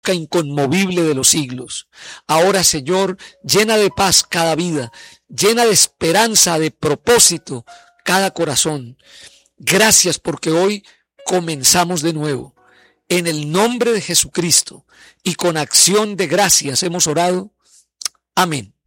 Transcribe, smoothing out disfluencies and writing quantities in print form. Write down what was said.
inconmovible de los siglos. Ahora, Señor, llena de paz cada vida, llena de esperanza, de propósito cada corazón. Gracias porque hoy comenzamos de nuevo. En el nombre de Jesucristo y con acción de gracias hemos orado. Amén.